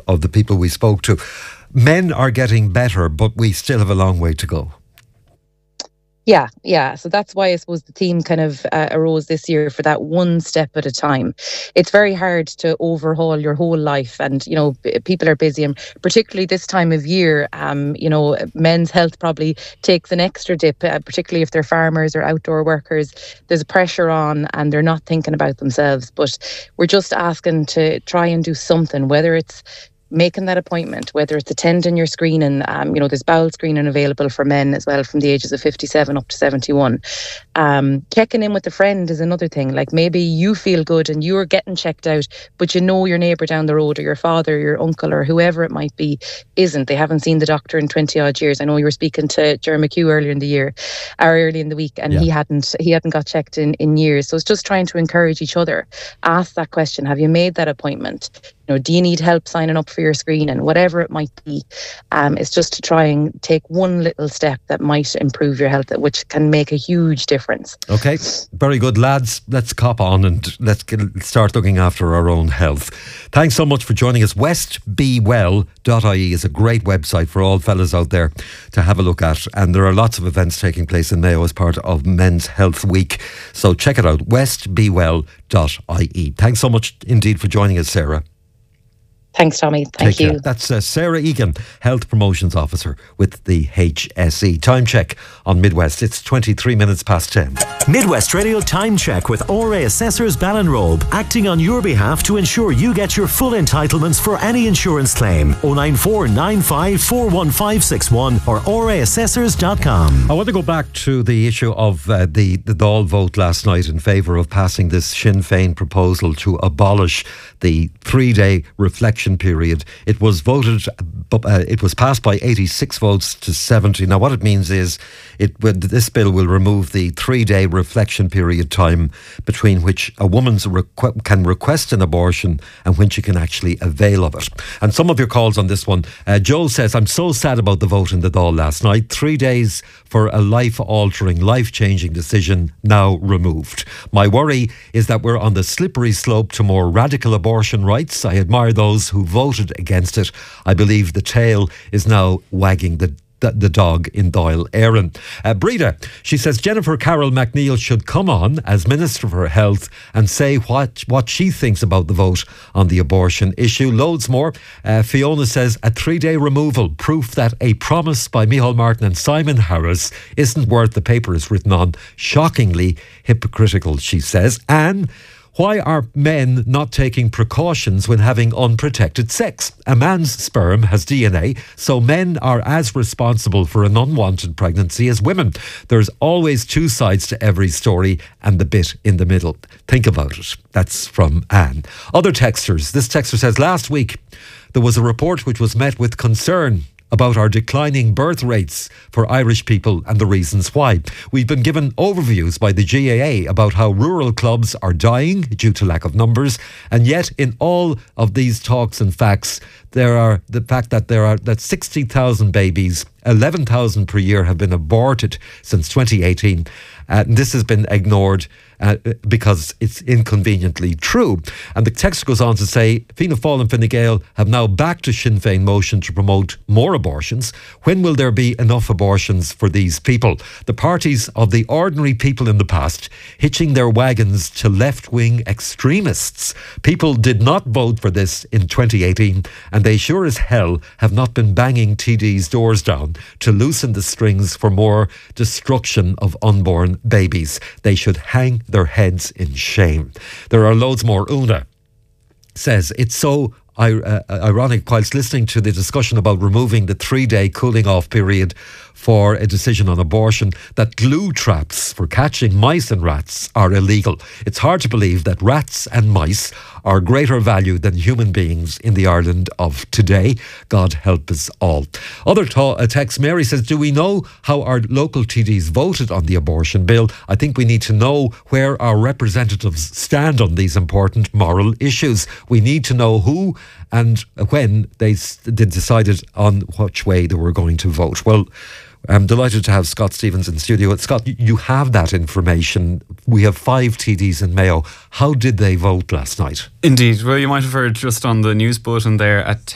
of the people we spoke to. Men are getting better, but we still have a long way to go. Yeah. So that's why I suppose the theme kind of arose this year for that one step at a time. It's very hard to overhaul your whole life, and people are busy, and particularly this time of year, men's health probably takes an extra dip, particularly if they're farmers or outdoor workers. There's pressure on, and they're not thinking about themselves. But we're just asking to try and do something, whether it's making that appointment, whether it's attending your screening. There's bowel screening available for men as well from the ages of 57 up to 71. Checking in with a friend is another thing. Like maybe you feel good and you're getting checked out, but your neighbour down the road or your father, your uncle or whoever it might be isn't. They haven't seen the doctor in 20 odd years. I know you were speaking to Jeremy McHugh early in the week, and he hadn't got checked in years. So it's just trying to encourage each other. Ask that question. Have you made that appointment? Do you need help signing up for your screening? Whatever it might be, it's just to try and take one little step that might improve your health, which can make a huge difference. Okay, very good, lads. Let's cop on and start looking after our own health. Thanks so much for joining us. westbewell.ie is a great website for all fellas out there to have a look at, and there are lots of events taking place in Mayo as part of Men's Health Week, so check it out, westbewell.ie. Thanks so much indeed for joining us, Sarah. Thanks, Tommy. Thank you. That's Sarah Egan, Health Promotions Officer with the HSE. Time check on Midwest. It's 23 minutes past 10. Midwest Radio Time Check with ORA Assessors Ballinrobe, acting on your behalf to ensure you get your full entitlements for any insurance claim. 094 95 41561 or oraassessors.com. I want to go back to the issue of the Dáil vote last night in favour of passing this Sinn Féin proposal to abolish the 3-day reflection period. It was passed by 86 votes to 70. Now what it means is this bill will remove the 3-day reflection period time between which a woman can request an abortion and when she can actually avail of it. And some of your calls on this one. Joe says, I'm so sad about the vote in the Dáil last night. 3 days for a life-altering, life-changing decision now removed. My worry is that we're on the slippery slope to more radical abortion rights. I admire those who voted against it. I believe the tail is now wagging the dog in Dáil Éireann. Breda, she says Jennifer Carroll MacNeill should come on as Minister for Health and say what she thinks about the vote on the abortion issue. Loads more. Fiona says a 3-day removal, proof that a promise by Micheál Martin and Simon Harris isn't worth the paper it's written on. Shockingly hypocritical, she says. Anne, why are men not taking precautions when having unprotected sex? A man's sperm has DNA, so men are as responsible for an unwanted pregnancy as women. There's always two sides to every story and the bit in the middle. Think about it. That's from Anne. Other texters. This texter says, last week there was a report which was met with concern about our declining birth rates for Irish people and the reasons why. We've been given overviews by the GAA about how rural clubs are dying due to lack of numbers, and yet in all of these talks and facts, that 60,000 babies, 11,000 per year, have been aborted since 2018. This has been ignored because it's inconveniently true. And the text goes on to say, Fianna Fáil and Fine Gael have now backed a Sinn Féin motion to promote more abortions. When will there be enough abortions for these people? The parties of the ordinary people in the past hitching their wagons to left-wing extremists. People did not vote for this in 2018, and they sure as hell have not been banging TD's doors down to loosen the strings for more destruction of unborn babies. They should hang their heads in shame. There are loads more. Una says, it's so ironic whilst listening to the discussion about removing the 3-day cooling off period for a decision on abortion that glue traps for catching mice and rats are illegal. It's hard to believe that rats and mice are greater value than human beings in the Ireland of today. God help us all. Other text, Mary says, do we know how our local TDs voted on the abortion bill? I think we need to know where our representatives stand on these important moral issues. We need to know who and when they decided on which way they were going to vote. Well, I'm delighted to have Scott Stevens in studio. Scott, you have that information. We have 5 TDs in Mayo. How did they vote last night? Indeed. Well, you might have heard just on the news bulletin there at